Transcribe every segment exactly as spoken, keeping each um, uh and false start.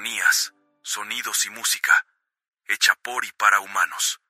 armonías, sonidos y música, hecha por y para humanos.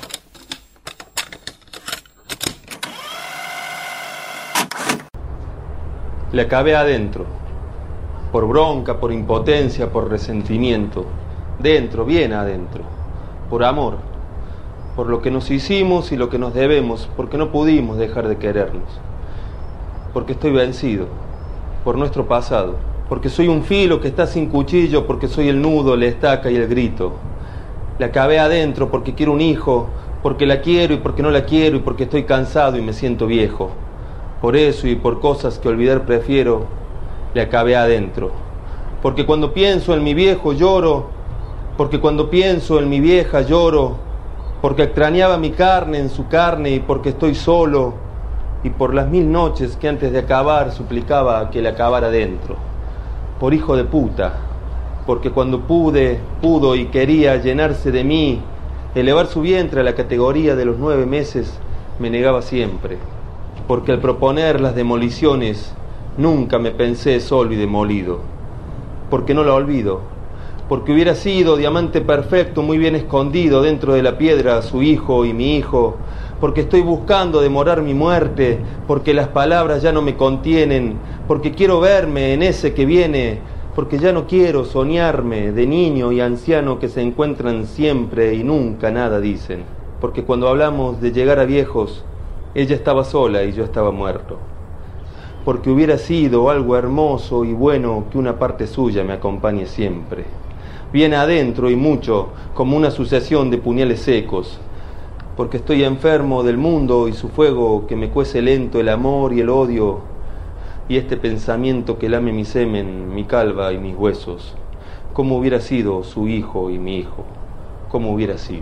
Le acabé adentro, por bronca, por impotencia, por resentimiento, dentro, bien adentro, por amor, por lo que nos hicimos y lo que nos debemos, porque no pudimos dejar de querernos, porque estoy vencido, por nuestro pasado, porque soy un filo que está sin cuchillo, porque soy el nudo, la estaca y el grito. Le acabé adentro porque quiero un hijo, porque la quiero y porque no la quiero y porque estoy cansado y me siento viejo. Por eso y por cosas que olvidar prefiero, le acabé adentro. Porque cuando pienso en mi viejo lloro, porque cuando pienso en mi vieja lloro, porque extrañaba mi carne en su carne y porque estoy solo, y por las mil noches que antes de acabar suplicaba que le acabara dentro. Por hijo de puta, porque cuando pude, pudo y quería llenarse de mí, elevar su vientre a la categoría de los nueve meses, me negaba siempre. Porque al proponer las demoliciones, nunca me pensé solo y demolido. Porque no la olvido. Porque hubiera sido diamante perfecto, muy bien escondido dentro de la piedra, su hijo y mi hijo. Porque estoy buscando demorar mi muerte. Porque las palabras ya no me contienen. Porque quiero verme en ese que viene. Porque ya no quiero soñarme de niño y anciano que se encuentran siempre y nunca nada dicen. Porque cuando hablamos de llegar a viejos, ella estaba sola y yo estaba muerto. Porque hubiera sido algo hermoso y bueno que una parte suya me acompañe siempre. Bien adentro y mucho, como una sucesión de puñales secos. Porque estoy enfermo del mundo y su fuego que me cuece lento el amor y el odio. Y este pensamiento que lame mi semen, mi calva y mis huesos. ¿Cómo hubiera sido su hijo y mi hijo? ¿Cómo hubiera sido?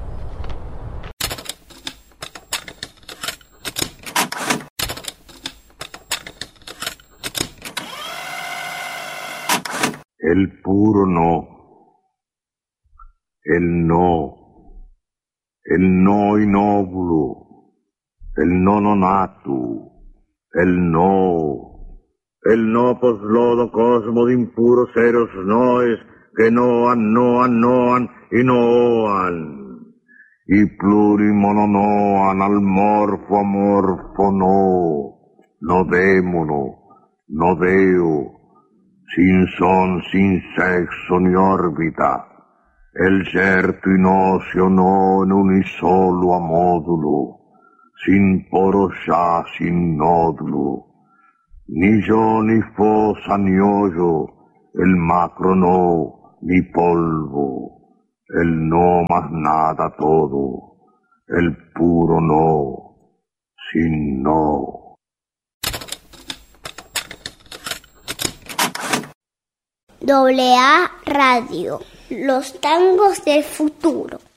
El puro no, el no, el no innovulo, el no nonato, el no, el no poslodo cosmo de impuros seres noes que noan, noan, noan y noan, y plurimononoan al morfo amorfo no, no démono, no deo, sin son, sin sexo ni órbita, el certo in ocio non unisolo a módulo, sin poro ya, sin nódulo, ni yo ni fosa ni hoyo, el macro no, ni polvo, el no más nada todo, el puro no, sin no. Doble A Radio, los tangos del futuro.